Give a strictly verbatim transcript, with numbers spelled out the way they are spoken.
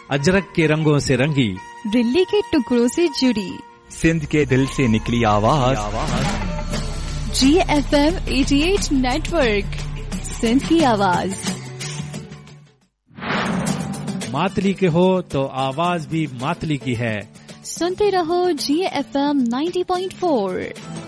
अजरक के रंगों से रंगी, दिल्ली के टुकड़ों से जुड़ी, सिंध के दिल से निकली आवाज, जी एफ एम अठासी नेटवर्क, सिंध की आवाज। मातली के हो तो आवाज भी मातली की है। सुनते रहो जी F M ninety point four.